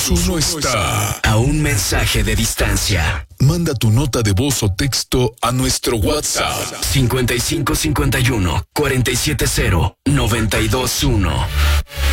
1 está a un mensaje de distancia. Manda tu nota de voz o texto a nuestro WhatsApp 5551 470 921.